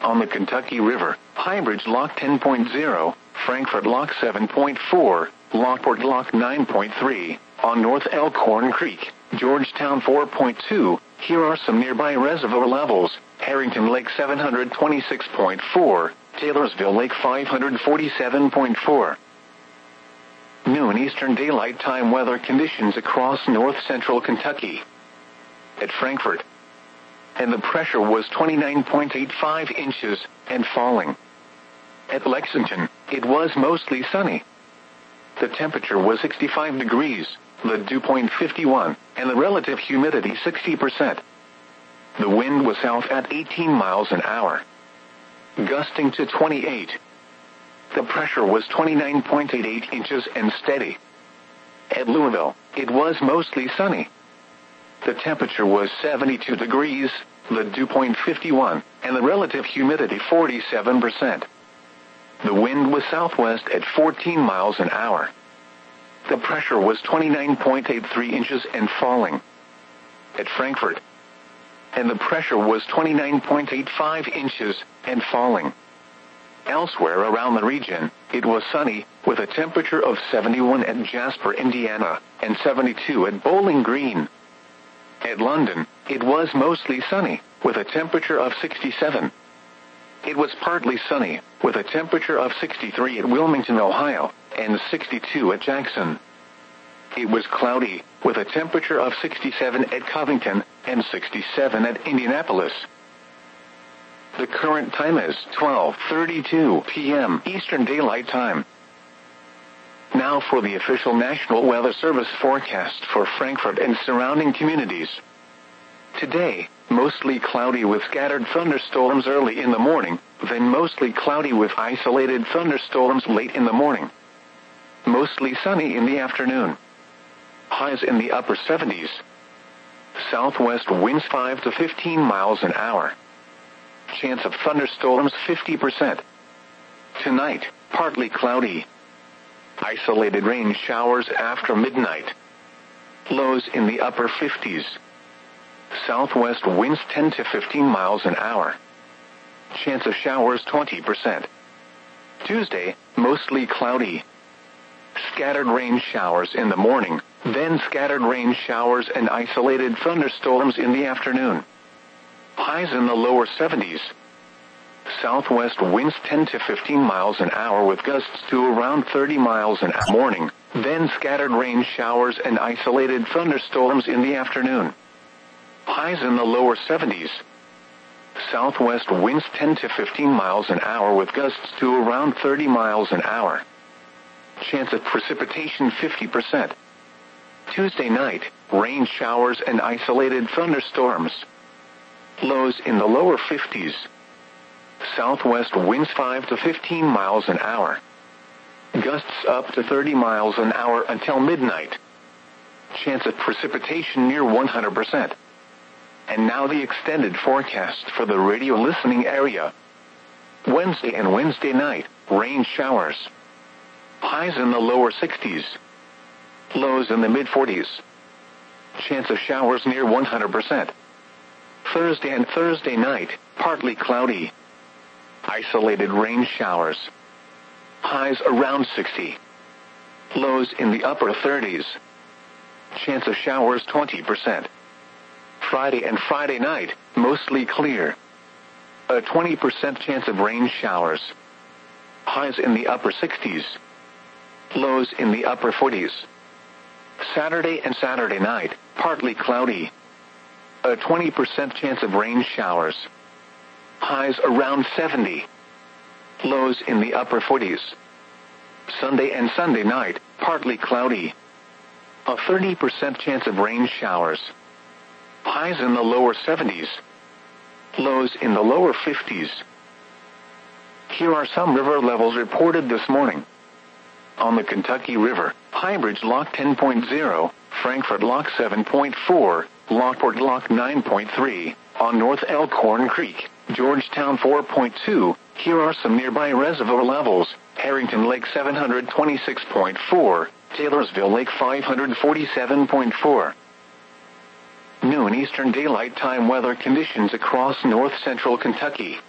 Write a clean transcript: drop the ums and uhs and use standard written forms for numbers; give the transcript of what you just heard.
On the Kentucky River, Highbridge Lock 10.0, Frankfort Lock 7.4, Lockport Lock 9.3, on North Elkhorn Creek, Georgetown 4.2, here are some nearby reservoir levels: Harrington Lake 726.4, Taylorsville Lake 547.4. Noon Eastern Daylight Time weather conditions across north-central Kentucky. At Frankfort, and the pressure was 29.85 inches, and falling. At Lexington, it was mostly sunny. The temperature was 65 degrees, the dew point 51, and the relative humidity 60%. The wind was south at 18 miles an hour, gusting to 28. The pressure was 29.88 inches and steady. At Louisville, it was mostly sunny. The temperature was 72 degrees, the dew point 51, and the relative humidity 47%. The wind was southwest at 14 miles an hour. The pressure was 29.83 inches and falling. At Frankfort, and the pressure was 29.85 inches and falling. Elsewhere around the region, it was sunny, with a temperature of 71 at Jasper, Indiana, and 72 at Bowling Green. At London, it was mostly sunny, with a temperature of 67. It was partly sunny, with a temperature of 63 at Wilmington, Ohio, and 62 at Jackson. It was cloudy, with a temperature of 67 at Covington, and 67 at Indianapolis. The current time is 12:32 p.m. Eastern Daylight Time. Now for the official National Weather Service forecast for Frankfort and surrounding communities. Today, mostly cloudy with scattered thunderstorms early in the morning, then mostly cloudy with isolated thunderstorms late in the morning. Mostly sunny in the afternoon. Highs in the upper 70s. Southwest winds 5 to 15 miles an hour. Chance of thunderstorms 50%. Tonight, partly cloudy. Isolated rain showers after midnight. Lows in the upper 50s. Southwest winds 10 to 15 miles an hour. Chance of showers 20%. Tuesday, mostly cloudy. Scattered rain showers in the morning, then scattered rain showers and isolated thunderstorms in the afternoon. Highs in the lower 70s. Southwest winds 10 to 15 miles an hour with gusts to around 30 miles an hour morning, then scattered rain showers and isolated thunderstorms in the afternoon. Highs in the lower 70s. Southwest winds 10 to 15 miles an hour with gusts to around 30 miles an hour. Chance of precipitation 50%. Tuesday night, rain showers and isolated thunderstorms. Lows in the lower 50s. Southwest winds 5 to 15 miles an hour. Gusts up to 30 miles an hour until midnight. Chance of precipitation near 100%. And now the extended forecast for the radio listening area. Wednesday and Wednesday night, rain showers. Highs in the lower 60s. Lows in the mid-40s. Chance of showers near 100%. Thursday and Thursday night, partly cloudy. Isolated rain showers. Highs around 60. Lows in the upper 30s. Chance of showers 20%. Friday and Friday night, mostly clear. A 20% chance of rain showers. Highs in the upper 60s. Lows in the upper 40s. Saturday and Saturday night, partly cloudy. A 20% chance of rain showers. Highs around 70. Lows in the upper 40s. Sunday and Sunday night, partly cloudy. A 30% chance of rain showers. Highs in the lower 70s. Lows in the lower 50s. Here are some river levels reported this morning. On the Kentucky River, Highbridge Lock 10.0, Frankfort Lock 7.4, Lockport Lock 9.3, on North Elkhorn Creek, Georgetown 4.2, here are some nearby reservoir levels: Harrington Lake 726.4, Taylorsville Lake 547.4. Noon Eastern Daylight Time weather conditions across north-central Kentucky.